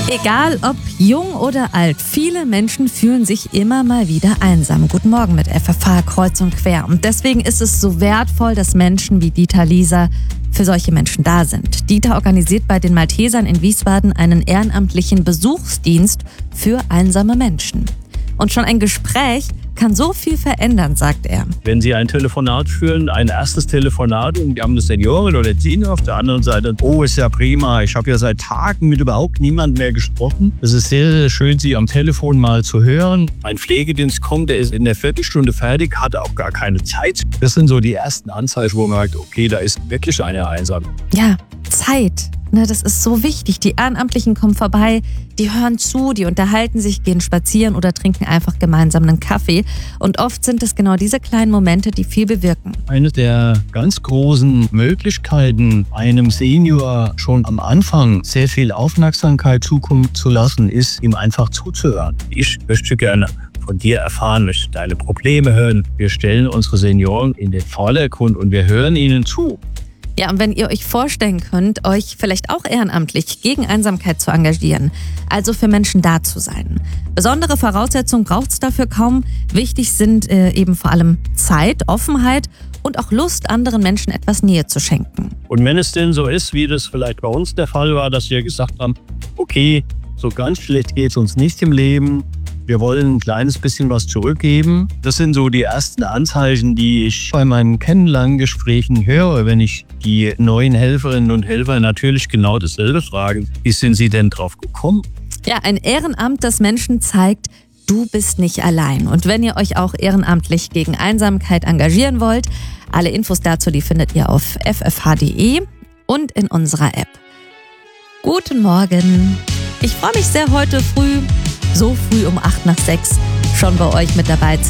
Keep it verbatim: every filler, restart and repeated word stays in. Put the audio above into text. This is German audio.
Egal ob jung oder alt, viele Menschen fühlen sich immer mal wieder einsam. Guten Morgen mit F F H kreuz und quer. Und deswegen ist es so wertvoll, dass Menschen wie Dieter Lieser für solche Menschen da sind. Dieter organisiert bei den Maltesern in Wiesbaden einen ehrenamtlichen Besuchsdienst für einsame Menschen. Und schon ein Gespräch kann so viel verändern, sagt er. Wenn Sie ein Telefonat führen, ein erstes Telefonat und wir haben eine Seniorin oder Senior auf der anderen Seite, oh, ist ja prima, ich habe ja seit Tagen mit überhaupt niemandem mehr gesprochen. Es ist sehr, sehr schön, Sie am Telefon mal zu hören. Ein Pflegedienst kommt, der ist in der Viertelstunde fertig, hat auch gar keine Zeit. Das sind so die ersten Anzeichen, wo man sagt, okay, da ist wirklich eine einsam. Ja, Zeit. Ne, das ist so wichtig. Die Ehrenamtlichen kommen vorbei, die hören zu, die unterhalten sich, gehen spazieren oder trinken einfach gemeinsam einen Kaffee. Und oft sind es genau diese kleinen Momente, die viel bewirken. Eine der ganz großen Möglichkeiten, einem Senior schon am Anfang sehr viel Aufmerksamkeit zukommen zu lassen, ist, ihm einfach zuzuhören. Ich möchte gerne von dir erfahren, möchte deine Probleme hören. Wir stellen unsere Senioren in den Vordergrund und wir hören ihnen zu. Ja, und wenn ihr euch vorstellen könnt, euch vielleicht auch ehrenamtlich gegen Einsamkeit zu engagieren, also für Menschen da zu sein. Besondere Voraussetzungen braucht es dafür kaum. Wichtig sind äh, eben vor allem Zeit, Offenheit und auch Lust, anderen Menschen etwas Nähe zu schenken. Und wenn es denn so ist, wie das vielleicht bei uns der Fall war, dass wir gesagt haben, okay, so ganz schlecht geht es uns nicht im Leben, wir wollen ein kleines bisschen was zurückgeben. Das sind so die ersten Anzeichen, die ich bei meinen Kennenlerngesprächen höre, wenn ich die neuen Helferinnen und Helfer natürlich genau dasselbe frage. Wie sind sie denn drauf gekommen? Ja, ein Ehrenamt, das Menschen zeigt, du bist nicht allein. Und wenn ihr euch auch ehrenamtlich gegen Einsamkeit engagieren wollt, alle Infos dazu, die findet ihr auf f f h punkt d e und in unserer App. Guten Morgen. Ich freue mich sehr, heute früh, so früh um acht nach sechs, schon bei euch mit dabei zu